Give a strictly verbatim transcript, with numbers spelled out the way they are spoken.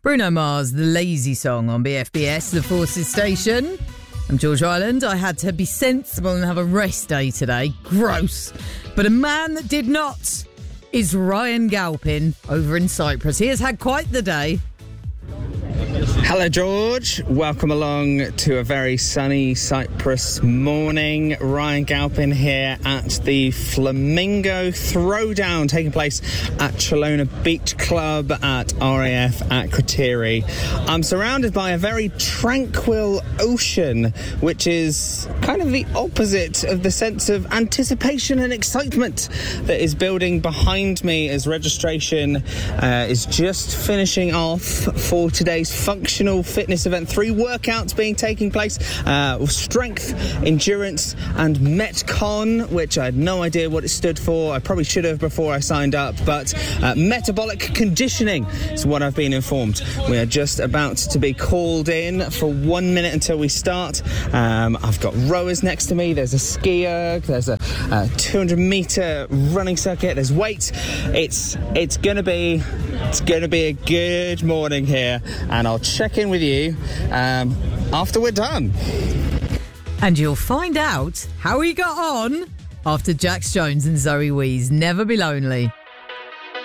Bruno Mars, The Lazy Song on B F B S, the Forces Station. I'm George Ireland. I had to be sensible and have a rest day today. Gross. But a man that did not is Ryan Galpin over in Cyprus. He has had quite the day. Hello, George. Welcome along to a very sunny Cyprus morning. Ryan Galpin here at the Flamingo Throwdown taking place at Chelona Beach Club at R A F at Kriteri. I'm surrounded by a very tranquil ocean, which is kind of the opposite of the sense of anticipation and excitement that is building behind me as registration uh, is just finishing off for today's functional fitness event. Three workouts being taking place: uh, strength, endurance, and Metcon, which I had no idea what it stood for. I probably should have before I signed up, but uh, metabolic conditioning is what I've been informed. We are just about to be called in for one minute until we start. Um, I've got rowers next to me. There's a skier. There's a, a two hundred meter running circuit. There's weights. It's it's gonna be it's gonna be a good morning here, and I'll check in with you um, after we're done. And you'll find out how he got on after Jax Jones and Zoe Wees. Never Be Lonely.